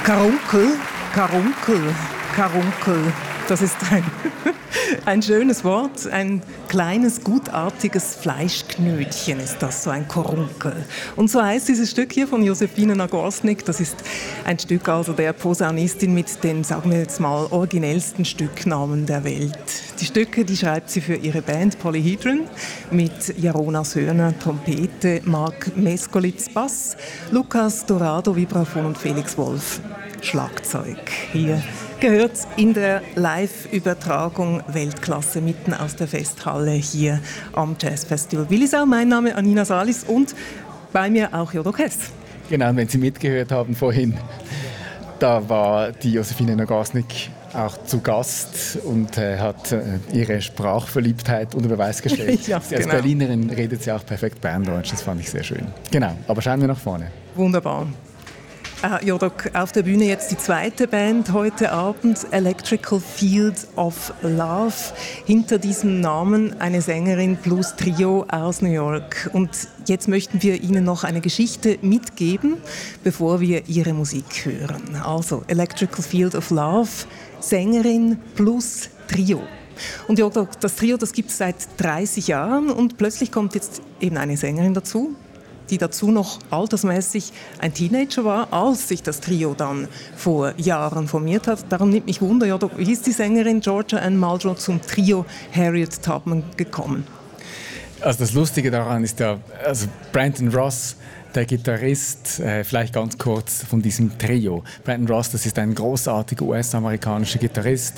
Karunkel, Karunkel, Karunkel. Das ist ein schönes Wort, ein kleines, gutartiges Fleischknötchen ist das, so ein Karunkel. Und so heißt dieses Stück hier von Josefine Nagorski. Das ist ein Stück also der Posaunistin mit den, sagen wir jetzt mal, originellsten Stücknamen der Welt. Die Stücke, die schreibt sie für ihre Band Polyhedron mit Jarona Söhner, Trompete, Marc Meskolitz, Bass, Lukas Dorado, Vibraphon und Felix Wolf, Schlagzeug. Hier gehört in der Live-Übertragung Weltklasse mitten aus der Festhalle hier am Jazzfestival Willisau. Mein Name ist Anina Salis und bei mir auch Jodok Hess. Genau, wenn Sie mitgehört haben vorhin, da war die Josefine Nagorski auch zu Gast und hat ihre Sprachverliebtheit unter Beweis gestellt. Ja, als genau. Berlinerin redet sie auch perfekt Berndeutsch, das fand ich sehr schön. Genau, aber schauen wir nach vorne. Wunderbar. Jodok, auf der Bühne jetzt die zweite Band heute Abend, Electrical Field of Love. Hinter diesem Namen eine Sängerin plus Trio aus New York. Und jetzt möchten wir Ihnen noch eine Geschichte mitgeben, bevor wir Ihre Musik hören. Also Electrical Field of Love, Sängerin plus Trio. Und Jodok, das Trio, das gibt es seit 30 Jahren und plötzlich kommt jetzt eben eine Sängerin dazu, die dazu noch altersmäßig ein Teenager war, als sich das Trio dann vor Jahren formiert hat. Darum nimmt mich Wunder, ja, wie ist die Sängerin Georgia Ann Muldrow zum Trio Harriet Tubman gekommen? Also das Lustige daran ist ja, also Brandon Ross, der Gitarrist, vielleicht ganz kurz von diesem Trio. Brandon Ross, das ist ein großartiger US-amerikanischer Gitarrist,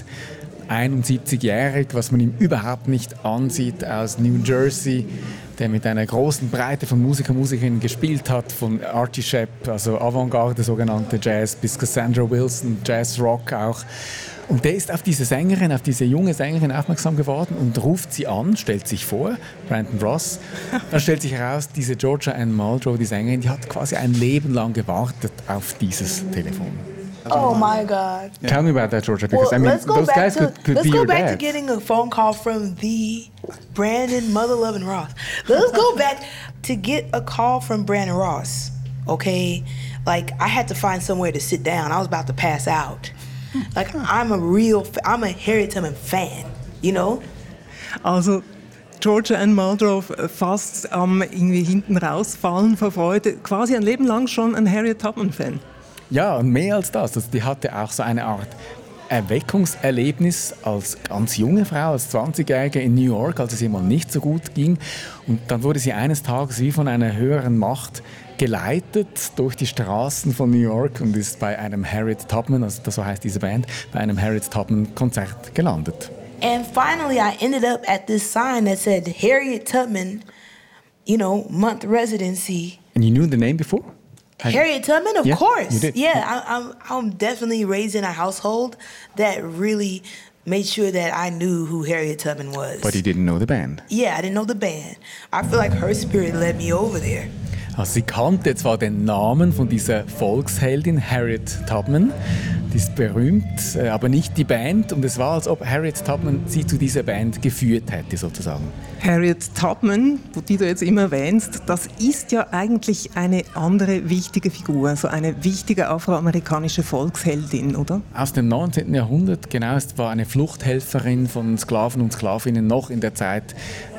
71-jährig, was man ihm überhaupt nicht ansieht, aus New Jersey, der mit einer großen Breite von Musikerinnen gespielt hat, von Artie Shepp, also Avantgarde, sogenannte Jazz, bis Cassandra Wilson, Jazz Rock auch. Und der ist auf diese Sängerin, auf diese junge Sängerin aufmerksam geworden und ruft sie an, stellt sich vor, Brandon Ross. Dann stellt sich heraus, diese Georgia Ann Muldrow, die Sängerin, die hat quasi ein Leben lang gewartet auf dieses Telefon. Oh my God! Tell me about that, Georgia, because I mean, those guys could be your Let's go back to dads. getting a phone call from the Brandon Mother-Loving Ross. Let's go back to get a call from Brandon Ross. Okay, like I had to find somewhere to sit down. I was about to pass out. Like I'm a Harriet Tubman fan, you know. Also Georgia Ann Muldrow fast am irgendwie hinten rausfallen vor Freude, quasi ein Leben lang schon ein Harriet Tubman-Fan. Ja, und mehr als das. Also die hatte auch so eine Art Erweckungserlebnis als ganz junge Frau, als 20-Jährige in New York, als es ihr mal nicht so gut ging. Und dann wurde sie eines Tages wie von einer höheren Macht geleitet durch die Straßen von New York und ist bei einem Harriet Tubman, also so heißt diese Band, bei einem Harriet Tubman Konzert gelandet. And finally, I ended up at this sign that said Harriet Tubman, you know, month residency. And you knew the name before? Harriet Tubman, of course. You did. Yeah, I'm definitely raised in a household that really made sure that I knew who Harriet Tubman was. But you didn't know the band. Yeah, I didn't know the band. I feel like her spirit led me over there. Also sie kannte zwar den Namen von dieser Volksheldin Harriet Tubman, die ist berühmt, aber nicht die Band. Und es war, als ob Harriet Tubman sie zu dieser Band geführt hätte, sozusagen. Harriet Tubman, die du jetzt immer erwähnst, das ist ja eigentlich eine andere wichtige Figur, so eine wichtige afroamerikanische Volksheldin, oder? Aus dem 19. Jahrhundert, genau, es war eine Fluchthelferin von Sklaven und Sklavinnen noch in der Zeit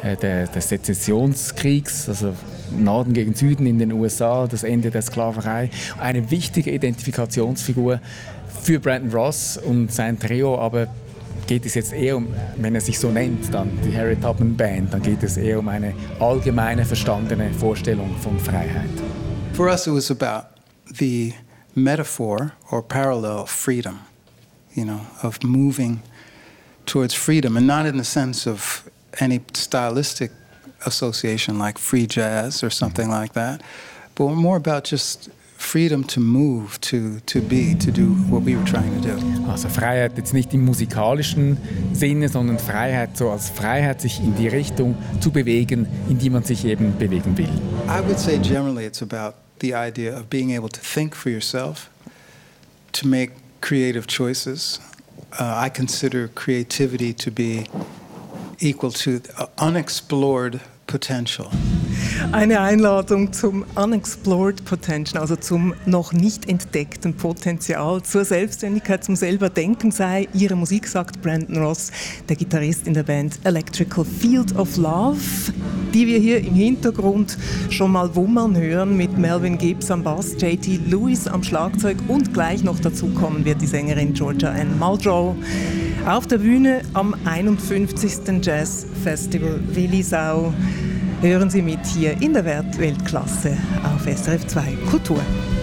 des Sezessionskriegs, also Norden gegen Süden in den USA, das Ende der Sklaverei. Eine wichtige Identifikationsfigur für Brandon Ross und sein Trio, aber geht es jetzt eher um, wenn er sich so nennt, dann die Harriet Tubman Band, dann geht es eher um eine allgemeine verstandene Vorstellung von Freiheit. For us it was about the metaphor or parallel of freedom, you know, of moving towards freedom, and not in the sense of any stylistic association like free jazz or something like that, but more about just freedom to move, to be, to do what we were trying to do. Also Freiheit jetzt nicht im musikalischen Sinne, sondern Freiheit so als Freiheit, sich in die Richtung zu bewegen, in die man sich eben bewegen will. I would say generally it's about the idea of being able to think for yourself, to make creative choices. I consider creativity to be equal to unexplored potential. Eine Einladung zum Unexplored Potential, also zum noch nicht entdeckten Potenzial, zur Selbstständigkeit, zum selber Denken sei ihre Musik, sagt Brandon Ross, der Gitarrist in der Band Electrical Field of Love, die wir hier im Hintergrund schon mal wummern hören mit Melvin Gibbs am Bass, J.T. Lewis am Schlagzeug und gleich noch dazu kommen wird die Sängerin Georgia Ann Muldrow auf der Bühne am 51. Jazz Festival Willisau. Hören Sie mit hier in der Weltklasse auf SRF 2 Kultur.